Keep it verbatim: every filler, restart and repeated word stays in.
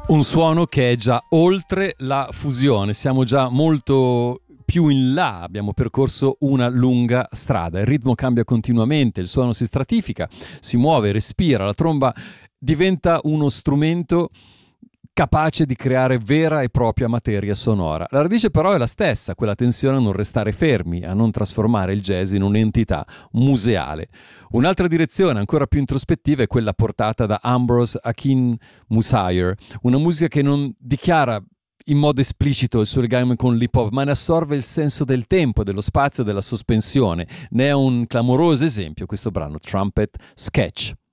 Un suono che è già oltre la fusione, siamo già molto più in là, abbiamo percorso una lunga strada, il ritmo cambia continuamente, il suono si stratifica, si muove, respira, la tromba diventa uno strumento capace di creare vera e propria materia sonora. La radice però è la stessa, quella tensione a non restare fermi, a non trasformare il jazz in un'entità museale. Un'altra direzione ancora più introspettiva è quella portata da Ambrose Akin Musayer, una musica che non dichiara in modo esplicito il suo legame con l'hip hop, ma ne assorbe il senso del tempo, dello spazio, della sospensione. Ne è un clamoroso esempio questo brano, Trumpet Sketch.